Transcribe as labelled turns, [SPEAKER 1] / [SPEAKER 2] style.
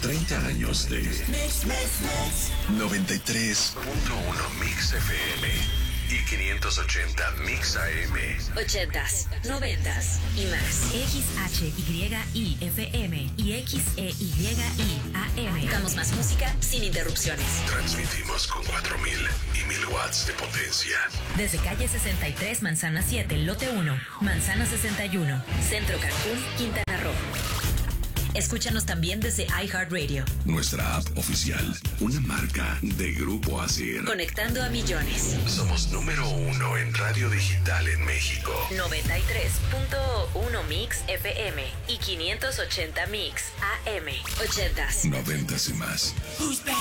[SPEAKER 1] 30 años de
[SPEAKER 2] Mix, mix, mix.
[SPEAKER 1] 93.1 Mix FM y 580 Mix AM.
[SPEAKER 3] 80s, 90s y más.
[SPEAKER 4] XHYI-FM y XEYI AM.
[SPEAKER 3] Damos más música sin interrupciones.
[SPEAKER 1] Transmitimos con 4000 y 1000 watts de potencia.
[SPEAKER 4] Desde calle 63, Manzana 7, lote 1, Manzana 61,
[SPEAKER 3] Centro Cancún, Quintana Roo. Escúchanos también desde iHeartRadio.
[SPEAKER 1] Nuestra app oficial, una marca de Grupo ASIR.
[SPEAKER 3] Conectando a millones.
[SPEAKER 1] Somos número 1 en radio digital en México.
[SPEAKER 3] 93.1 Mix FM y 580 Mix AM. 80s.
[SPEAKER 1] 90s y más.
[SPEAKER 2] Who's back?